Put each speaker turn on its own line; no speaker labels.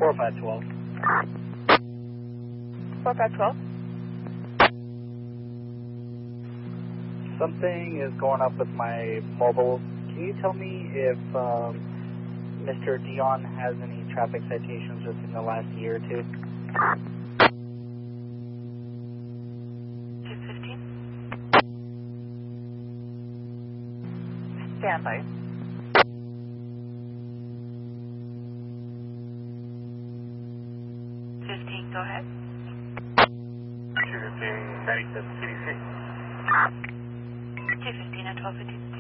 4512.
4512.
Something is going up with my mobile. Can you tell me if Mr. Dion has any traffic citations within the last year or two?
215. Stand by. Go ahead.
215, 97 CDC.
215 at 12:15.